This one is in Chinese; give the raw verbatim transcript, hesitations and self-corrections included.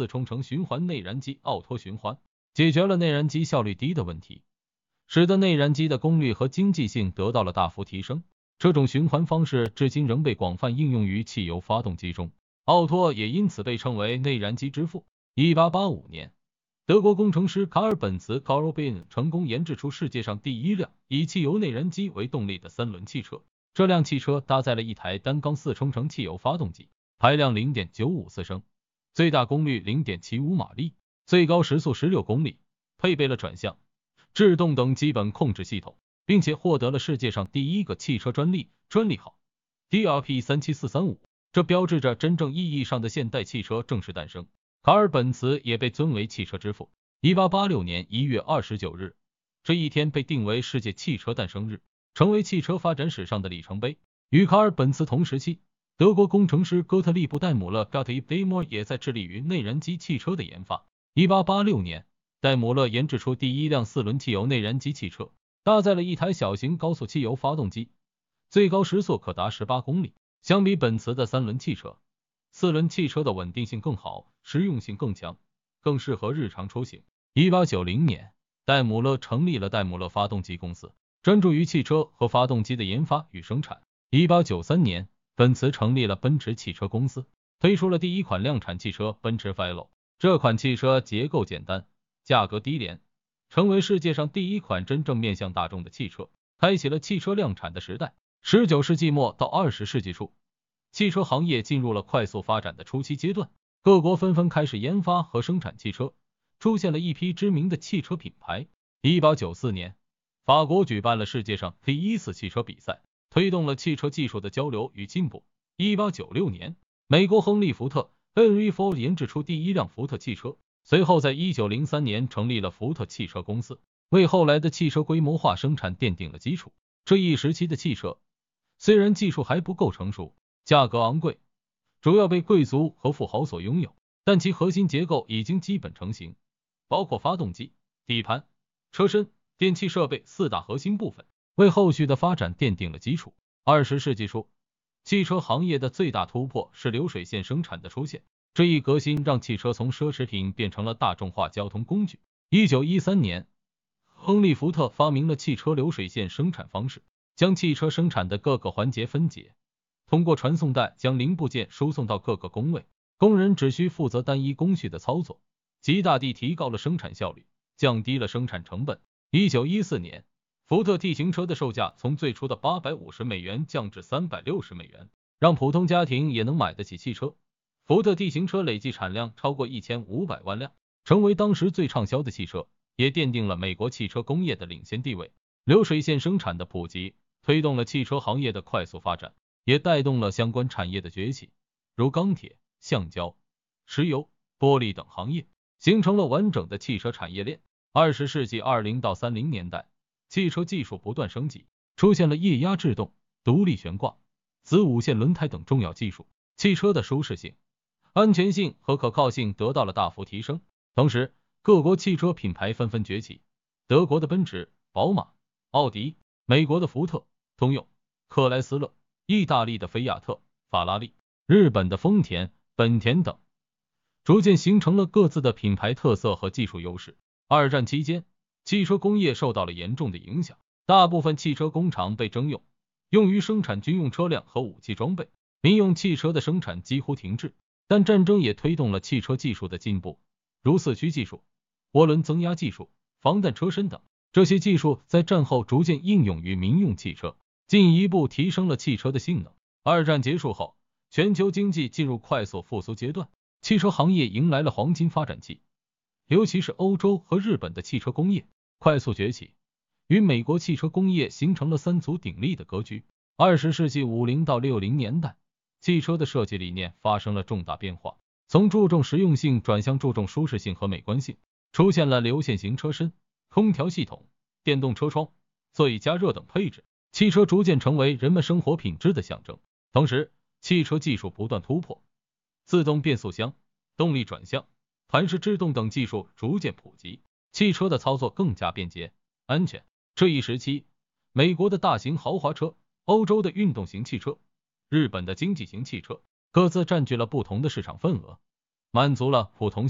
四冲程循环内燃机奥托循环，解决了内燃机效率低的问题，使得内燃机的功率和经济性得到了大幅提升。这种循环方式至今仍被广泛应用于汽油发动机中，奥托也因此被称为内燃机之父。一八八五年，德国工程师卡尔本茨 Karl Benz 成功研制出世界上第一辆以汽油内燃机为动力的三轮汽车。这辆汽车搭载了一台单缸四冲程汽油发动机，排量 零点九五四升，最大功率 零点七五马力，最高时速十六公里，配备了转向、制动等基本控制系统，并且获得了世界上第一个汽车专利，专利号 D R P 三七四三五， 这标志着真正意义上的现代汽车正式诞生。卡尔本茨也被尊为汽车之父。一八八六年一月二十九日，这一天被定为世界汽车诞生日，成为汽车发展史上的里程碑。与卡尔本茨同时期，德国工程师哥特利布戴姆勒 Gottlieb Daimler 也在致力于内燃机汽车的研发。一八八六年，戴姆勒研制出第一辆四轮汽油内燃机汽车，搭载了一台小型高速汽油发动机，最高时速可达十八公里。相比本茨的三轮汽车，四轮汽车的稳定性更好，实用性更强，更适合日常出行。一八九零年，戴姆勒成立了戴姆勒发动机公司，专注于汽车和发动机的研发与生产。一八九三年，奔驰成立了奔驰汽车公司，推出了第一款量产汽车奔驰 Velo。这款汽车结构简单，价格低廉，成为世界上第一款真正面向大众的汽车，开启了汽车量产的时代。十九世纪末到二十世纪初，汽车行业进入了快速发展的初期阶段，各国纷纷开始研发和生产汽车，出现了一批知名的汽车品牌。一八九四年，法国举办了世界上第一次汽车比赛，推动了汽车技术的交流与进步。一八九六年，美国亨利·福特 Henry Ford 研制出第一辆福特汽车，随后在一九零三年成立了福特汽车公司，为后来的汽车规模化生产奠定了基础。这一时期的汽车虽然技术还不够成熟，价格昂贵，主要被贵族和富豪所拥有，但其核心结构已经基本成型，包括发动机、底盘、车身、电气设备四大核心部分，为后续的发展奠定了基础。二十世纪初，汽车行业的最大突破是流水线生产的出现，这一革新让汽车从奢侈品变成了大众化交通工具。一九一三年，亨利·福特发明了汽车流水线生产方式，将汽车生产的各个环节分解，通过传送带将零部件输送到各个工位，工人只需负责单一工序的操作，极大地提高了生产效率，降低了生产成本。一九一四年，福特 T 型车的售价从最初的八百五十美元降至三百六十美元，让普通家庭也能买得起汽车。福特 T 型车累计产量超过一千五百万辆，成为当时最畅销的汽车，也奠定了美国汽车工业的领先地位。流水线生产的普及，推动了汽车行业的快速发展，也带动了相关产业的崛起，如钢铁、橡胶、石油、玻璃等行业，形成了完整的汽车产业链。二十世纪二十到三十年代，汽车技术不断升级，出现了液压制动、独立悬挂、子午线轮胎等重要技术，汽车的舒适性、安全性和可靠性得到了大幅提升。同时，各国汽车品牌纷纷崛起，德国的奔驰、宝马、奥迪，美国的福特、通用、克莱斯勒，意大利的菲亚特、法拉利，日本的丰田、本田等，逐渐形成了各自的品牌特色和技术优势。二战期间，汽车工业受到了严重的影响，大部分汽车工厂被征用，用于生产军用车辆和武器装备，民用汽车的生产几乎停滞。但战争也推动了汽车技术的进步，如四驱技术、涡轮增压技术、防弹车身等，这些技术在战后逐渐应用于民用汽车，进一步提升了汽车的性能。二战结束后，全球经济进入快速复苏阶段，汽车行业迎来了黄金发展期，尤其是欧洲和日本的汽车工业快速崛起，与美国汽车工业形成了三足鼎立的格局。二十世纪五十到六十年代，汽车的设计理念发生了重大变化，从注重实用性转向注重舒适性和美观性，出现了流线型车身、空调系统、电动车窗、座椅加热等配置，汽车逐渐成为人们生活品质的象征。同时，汽车技术不断突破，自动变速箱、动力转向、盘式制动等技术逐渐普及，汽车的操作更加便捷、安全。这一时期，美国的大型豪华车、欧洲的运动型汽车、日本的经济型汽车，各自占据了不同的市场份额，满足了不同